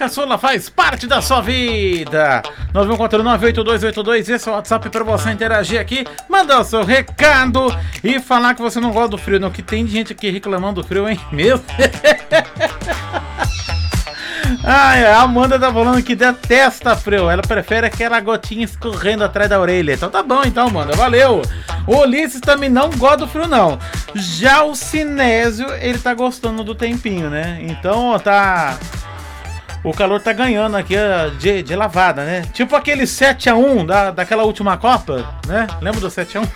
caçula faz parte da sua vida. 91498282, esse é o WhatsApp para você interagir aqui, mandar o seu recado e falar que você não gosta do frio, não, que tem gente aqui reclamando do frio, hein? Mesmo? Ai, a Amanda tá falando que detesta frio. Ela prefere aquela gotinha escorrendo atrás da orelha. Então tá bom, então, Amanda, valeu. O Ulisses também não gosta do frio, não. Já o Sinésio, ele tá gostando do tempinho, né? Então, tá... O calor tá ganhando aqui de lavada, né? Tipo aquele 7-1 daquela última Copa, né? Lembra do 7-1?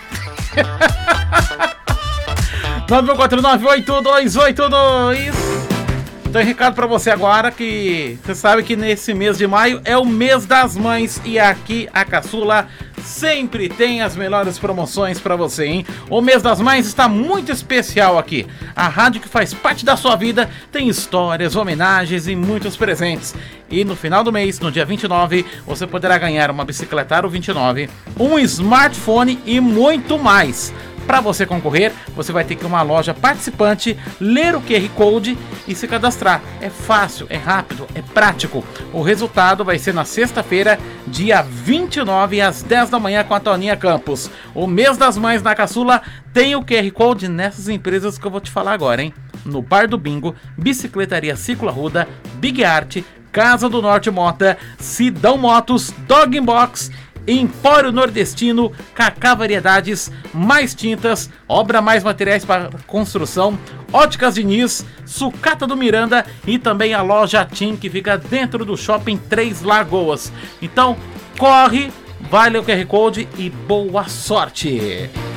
91498282. Tem recado pra você agora, que você sabe que nesse mês de maio é o mês das mães e aqui a Caçula sempre tem as melhores promoções pra você, hein? O mês das mães está muito especial aqui. A rádio que faz parte da sua vida tem histórias, homenagens e muitos presentes. E no final do mês, no dia 29, você poderá ganhar uma bicicleta Aro 29, um smartphone e muito mais. Para você concorrer, você vai ter que ir a uma loja participante, ler o QR Code e se cadastrar. É fácil, é rápido, é prático. O resultado vai ser na sexta-feira, dia 29, às 10 da manhã, com a Toninha Campos. O mês das mães na Caçula tem o QR Code nessas empresas que eu vou te falar agora, hein? No Bar do Bingo, Bicicletaria Ciclo Arruda, Big Art, Casa do Norte Mota, Sidão Motos, Dog Box, Empório Nordestino, Cacá Variedades, Mais Tintas, Obra Mais Materiais para Construção, Óticas Diniz, Sucata do Miranda e também a loja TIM, que fica dentro do Shopping Três Lagoas. Então, corre, vai ler o QR Code e boa sorte!